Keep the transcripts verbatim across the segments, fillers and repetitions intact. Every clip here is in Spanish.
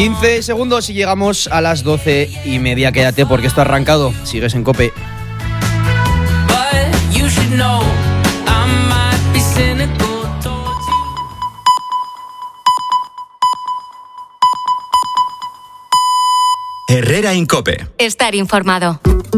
quince segundos y llegamos a las doce y media. Quédate porque esto ha arrancado. Sigues en COPE. Herrera en COPE. Estar informado.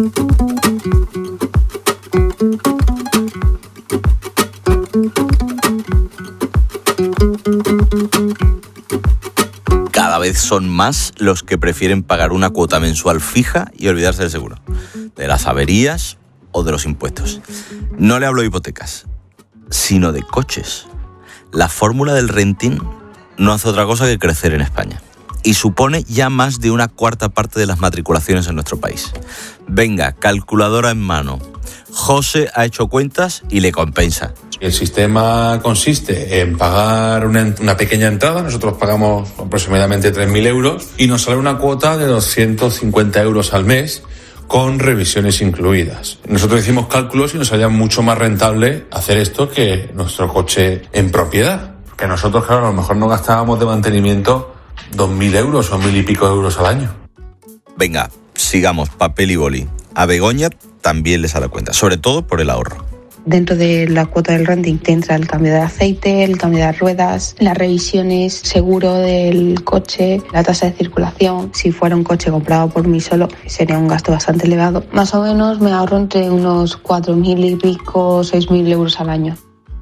Cada vez son más los que prefieren pagar una cuota mensual fija y olvidarse del seguro, de las averías o de los impuestos. No le hablo de hipotecas, sino de coches. La fórmula del renting no hace otra cosa que crecer en España y supone ya más de una cuarta parte de las matriculaciones en nuestro país. Venga, calculadora en mano. José ha hecho cuentas y le compensa. El sistema consiste en pagar una, una pequeña entrada, nosotros pagamos aproximadamente tres mil euros y nos sale una cuota de doscientos cincuenta euros al mes con revisiones incluidas. Nosotros hicimos cálculos y nos salía mucho más rentable hacer esto que nuestro coche en propiedad. Que nosotros, claro, a lo mejor no gastábamos de mantenimiento dos mil euros o mil y pico euros al año. Venga, sigamos, papel y boli. A Begoña también le sale cuenta, sobre todo por el ahorro. Dentro de la cuota del renting te entra el cambio de aceite, el cambio de ruedas, las revisiones, seguro del coche, la tasa de circulación. Si fuera un coche comprado por mí solo, sería un gasto bastante elevado. Más o menos me ahorro entre unos cuatro mil y pico, seis mil euros al año.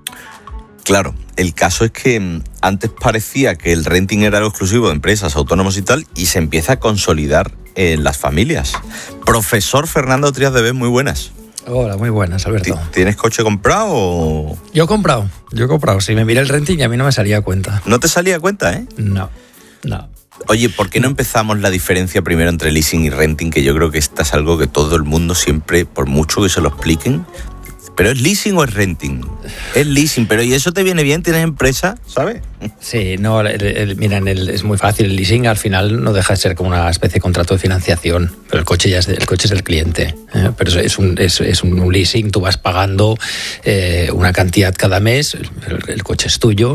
Claro, el caso es que antes parecía que el renting era algo exclusivo de empresas, autónomos y tal, y se empieza a consolidar en las familias. Profesor Fernando Trías de Bes, muy buenas. Hola, muy buenas, Alberto. ¿Tienes coche comprado o...? Yo he comprado, yo he comprado. Si me miré el renting y a mí no me salía a cuenta. ¿No te salía a cuenta, eh? No, no. Oye, ¿por qué no empezamos la diferencia primero entre leasing y renting? Que yo creo que esta es algo que todo el mundo siempre, por mucho que se lo expliquen... ¿Pero es leasing o es renting? Es leasing, pero ¿y eso te viene bien? ¿Tienes empresa? ¿Sabes? Sí, no, el, el, mira, en el, es muy fácil. El leasing al final no deja de ser como una especie de contrato de financiación, pero el coche ya es, de, el coche es del cliente. ¿eh? Pero es un, es, es un leasing, tú vas pagando eh, una cantidad cada mes, el, el coche es tuyo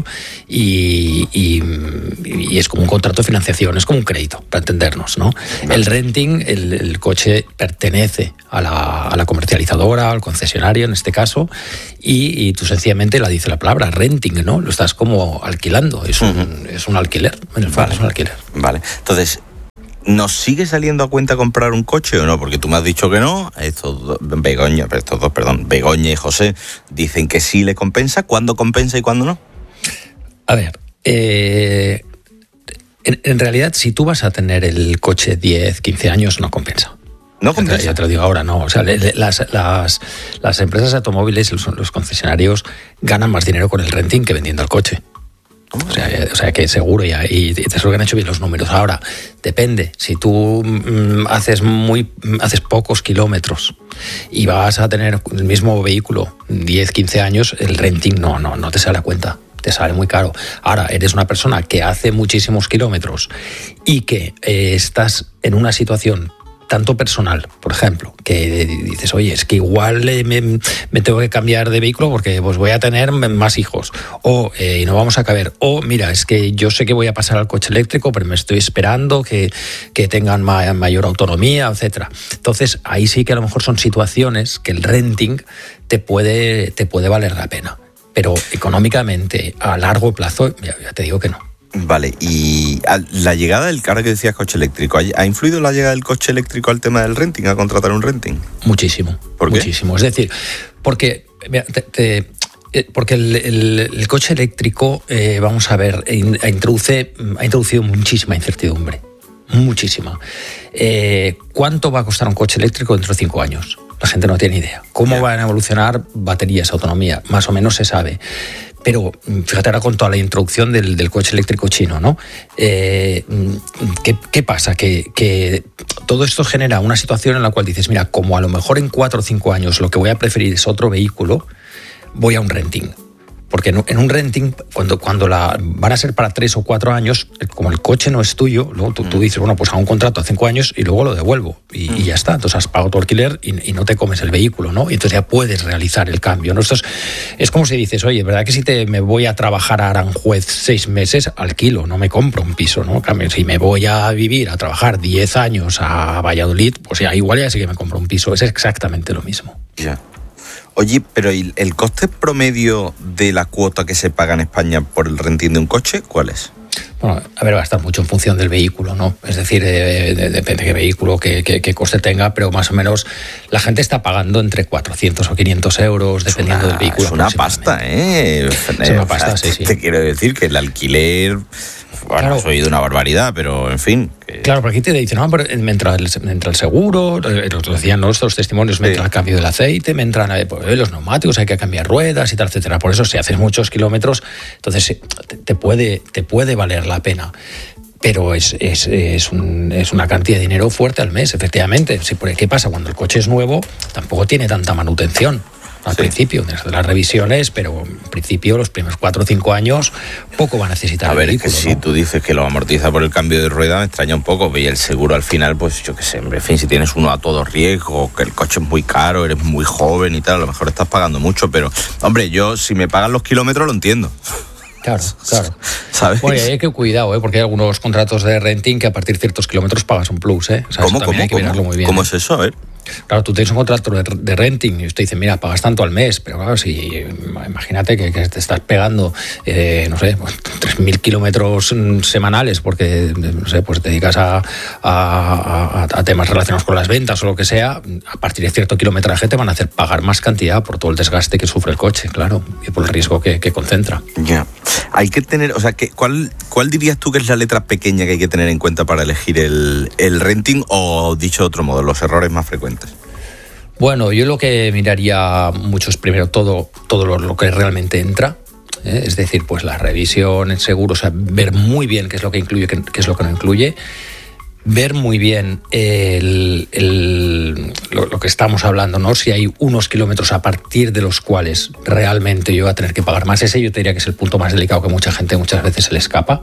y, y, y es como un contrato de financiación, es como un crédito, para entendernos, ¿no? Vale. El renting, el, el coche pertenece a la, a la comercializadora, al concesionario en este caso, y, y tú sencillamente la dice la palabra renting, ¿no? Lo estás como alquilando, es un, uh-huh. es un alquiler, en el fondo es un alquiler. Vale, entonces, ¿nos sigue saliendo a cuenta comprar un coche o no? Porque tú me has dicho que no, estos dos, Begoña, estos dos, perdón, Begoña y José dicen que sí le compensa. ¿Cuándo compensa y cuándo no? A ver, eh, en, en realidad, si tú vas a tener el coche diez, quince años, no compensa. No compensa. Ya te lo digo ahora, no. O sea, las, las, las empresas de automóviles, los, los concesionarios, ganan más dinero con el renting que vendiendo el coche. O sea, o sea que seguro ya, y te seguro que han hecho bien los números. Ahora, depende. Si tú mm, haces muy haces pocos kilómetros y vas a tener el mismo vehículo diez, quince años, el renting no, no, no te sale a cuenta. Te sale muy caro. Ahora, eres una persona que hace muchísimos kilómetros y que eh, estás en una situación tanto personal, por ejemplo, que dices, oye, es que igual me, me tengo que cambiar de vehículo porque pues voy a tener más hijos, o eh, no vamos a caber, o mira, es que yo sé que voy a pasar al coche eléctrico, pero me estoy esperando que, que tengan ma- mayor autonomía, etcétera. Entonces, ahí sí que a lo mejor son situaciones que el renting te puede, te puede valer la pena, pero económicamente, a largo plazo, ya, ya te digo que no. Vale, y la llegada del, ahora que decías coche eléctrico, ¿ha influido la llegada del coche eléctrico al tema del renting, a contratar un renting? Muchísimo. ¿Por qué? Muchísimo. Es decir, porque, te, te, porque el, el, el coche eléctrico, eh, vamos a ver, introduce, ha introducido muchísima incertidumbre. Muchísima. Eh, ¿Cuánto va a costar un coche eléctrico dentro de cinco años? La gente no tiene idea. ¿Cómo yeah. van a evolucionar baterías, autonomía? Más o menos se sabe. Pero fíjate ahora con toda la introducción del, del coche eléctrico chino, ¿no? Eh, ¿qué, ¿Qué pasa? Que, que todo esto genera una situación en la cual dices, mira, como a lo mejor en cuatro o cinco años lo que voy a preferir es otro vehículo, voy a un renting. Porque en un renting, cuando, cuando la, van a ser para tres o cuatro años, como el coche no es tuyo, luego tú, tú dices, bueno, pues hago un contrato a cinco años y luego lo devuelvo. Y, y ya está. Entonces has pagado tu alquiler y, y no te comes el vehículo, ¿no? Y entonces ya puedes realizar el cambio, ¿no? Esto es, es como si dices, oye, ¿verdad que si te, me voy a trabajar a Aranjuez seis meses, alquilo, no me compro un piso, ¿no? Cambio, si me voy a vivir, a trabajar diez años a Valladolid, pues ya igual ya sí que me compro un piso. Es exactamente lo mismo. Ya. Yeah. Oye, pero ¿el, el coste promedio de la cuota que se paga en España por el renting de un coche, cuál es? Bueno, a ver, va a estar mucho en función del vehículo, ¿no? Es decir, de, de, depende de qué vehículo, qué, qué, qué coste tenga, pero más o menos la gente está pagando entre cuatrocientos o quinientos euros, dependiendo una, del vehículo. Es una pasta, ¿eh? Es una pasta, o sea, sí, sí. Te quiero decir que el alquiler... Bueno, claro. has oído una barbaridad, pero en fin. Que... Claro, porque aquí te dicen, no, pero me entra el, me entra el seguro, lo decían nuestros testimonios, me entra sí. el cambio del aceite, me entran pues, los neumáticos, hay que cambiar ruedas y tal, etcétera. Por eso, si haces muchos kilómetros, entonces te, te, puede, te puede valer la pena. Pero es, es, es, un, es una cantidad de dinero fuerte al mes, efectivamente. ¿Qué pasa? Cuando el coche es nuevo, tampoco tiene tanta manutención. Al sí. principio, desde las revisiones, pero en principio los primeros cuatro o cinco años poco va a necesitar. A ver, el vehículo, es que ¿no? si tú dices que lo amortiza por el cambio de rueda, me extraña un poco. Y el seguro al final, pues yo qué sé, en fin, si tienes uno a todo riesgo, que el coche es muy caro, eres muy joven y tal, a lo mejor estás pagando mucho, pero, hombre, yo si me pagan los kilómetros lo entiendo. Claro, claro. ¿Sabes? Bueno, hay que cuidado, ¿eh? Porque hay algunos contratos de renting que a partir de ciertos kilómetros pagas un plus, ¿eh? O sea, ¿Cómo, eso cómo, hay que cómo? mirarlo muy bien, ¿Cómo ¿eh? es eso? A ver. Claro, tú tienes un contrato de, de renting y usted dice, mira, pagas tanto al mes, pero claro, si imagínate que, que te estás pegando, eh, no sé, tres mil kilómetros semanales porque, no sé, pues te dedicas a, a, a, a temas relacionados con las ventas o lo que sea, a partir de cierto kilometraje te van a hacer pagar más cantidad por todo el desgaste que sufre el coche, claro, y por el riesgo que, que concentra. Ya. Yeah. Hay que tener, o sea, que, ¿cuál, ¿cuál dirías tú que es la letra pequeña que hay que tener en cuenta para elegir el, el renting o, dicho de otro modo, los errores más frecuentes? Bueno, yo lo que miraría mucho es primero todo, todo lo, lo que realmente entra, ¿eh? Es decir, pues la revisión, el seguro, o sea, ver muy bien qué es lo que incluye, qué, qué es lo que no incluye, ver muy bien el, el, lo, lo que estamos hablando, ¿no? Si hay unos kilómetros a partir de los cuales realmente yo voy a tener que pagar más, ese yo te diría que es el punto más delicado que mucha gente muchas veces se le escapa.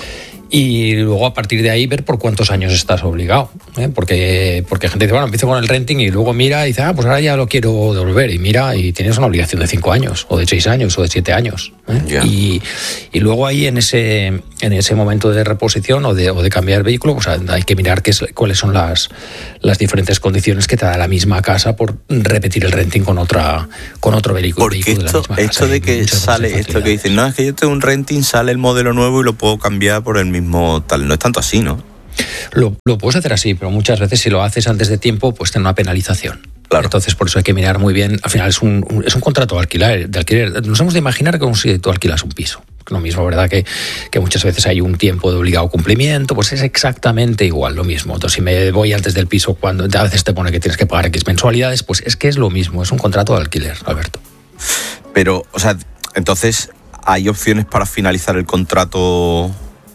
Y luego a partir de ahí ver por cuántos años estás obligado, ¿eh? porque porque gente dice, bueno, empiezo con el renting y luego mira y dice, ah, pues ahora ya lo quiero devolver, y mira y tienes una obligación de cinco años o de seis años o de siete años, ¿eh? Yeah. y, y luego ahí en ese en ese momento de reposición o de, o de cambiar el vehículo, pues hay que mirar qué es, cuáles son las, las diferentes condiciones que te da la misma casa por repetir el renting con otra con otro vehículo. Porque vehículo esto, de, la misma esto casa. de que sale, esto que dicen, no, es que yo tengo un renting, sale el modelo nuevo y lo puedo cambiar por el mismo tal, no es tanto así, ¿no? Lo, lo puedes hacer así, pero muchas veces si lo haces antes de tiempo, pues tiene una penalización. Claro. Entonces, por eso hay que mirar muy bien. Al final es un, un, es un contrato de alquiler, de alquiler. Nos hemos de imaginar como si tú alquilas un piso. Lo mismo, ¿verdad? Que, que muchas veces hay un tiempo de obligado cumplimiento, pues es exactamente igual, lo mismo. Entonces, si me voy antes del piso, cuando a veces te pone que tienes que pagar X mensualidades, pues es que es lo mismo, es un contrato de alquiler, Alberto. Pero, o sea, entonces, ¿hay opciones para finalizar el contrato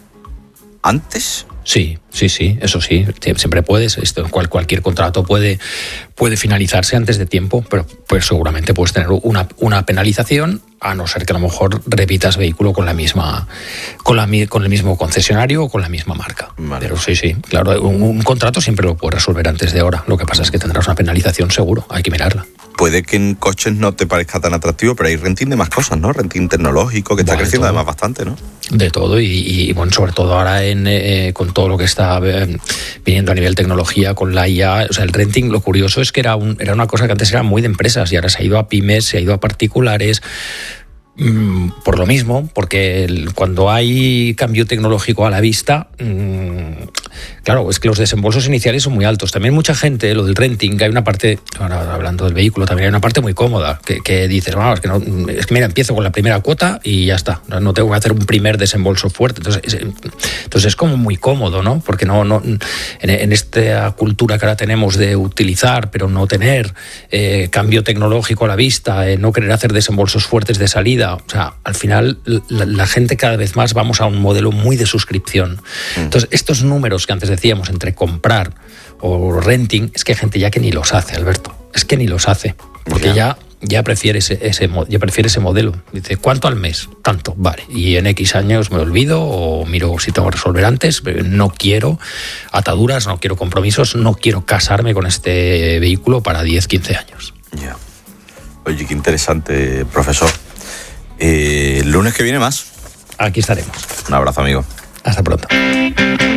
antes? Sí, sí, sí, eso sí, siempre puedes. Esto, cual, cualquier contrato puede, puede finalizarse antes de tiempo, pero pues seguramente puedes tener una, una penalización, a no ser que a lo mejor repitas vehículo con la misma, con la con el mismo concesionario o con la misma marca. Vale. Pero sí, sí, claro, un, un contrato siempre lo puedes resolver antes de ahora. Lo que pasa es que tendrás una penalización seguro, hay que mirarla. Puede que en coches no te parezca tan atractivo, pero hay renting de más cosas, ¿no? Renting tecnológico, que está bueno, creciendo además bastante, ¿no? De todo, y, y bueno, sobre todo ahora en, eh, con todo lo que está eh, viniendo a nivel tecnología, con la I A, o sea, el renting, lo curioso es que era, un, era una cosa que antes era muy de empresas y ahora se ha ido a pymes, se ha ido a particulares, mmm, por lo mismo, porque el, cuando hay cambio tecnológico a la vista, mmm, claro, es que los desembolsos iniciales son muy altos. También mucha gente, lo del renting, hay una parte, ahora hablando del vehículo, también hay una parte muy cómoda, que, que dices, bueno, es que, no, es que mira, empiezo con la primera cuota y ya está, no tengo que hacer un primer desembolso fuerte. Entonces es, entonces es como muy cómodo, ¿no? Porque no, no en, en esta cultura que ahora tenemos de utilizar, pero no tener eh, cambio tecnológico a la vista, eh, no querer hacer desembolsos fuertes de salida, o sea, al final la, la gente cada vez más vamos a un modelo muy de suscripción. Entonces, estos números que antes decíamos entre comprar o renting, es que hay gente ya que ni los hace, Alberto. Es que ni los hace. Porque ya, ya prefiere ese, ese, ya prefiere ese modelo. Dice, ¿cuánto al mes? Tanto, vale. Y en X años me olvido o miro si tengo que resolver antes. No quiero ataduras, no quiero compromisos, no quiero casarme con este vehículo para diez, quince años. Ya. Yeah. Oye, qué interesante, profesor. Eh, el lunes que viene más. Aquí estaremos. Un abrazo, amigo. Hasta pronto.